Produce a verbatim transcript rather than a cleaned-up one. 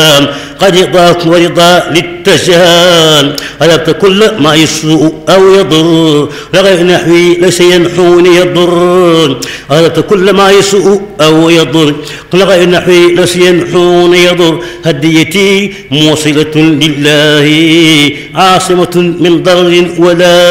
قد رضاك ورضا للتجان غلبت كل ما يسوء أو يضر لغير نحوي ليس ينحوني يضر غلبت كل ما يسوء أو يضر لغير نحوي ليس ينحوني يضر هديتي موصلة لله عاصمة من ضر ولا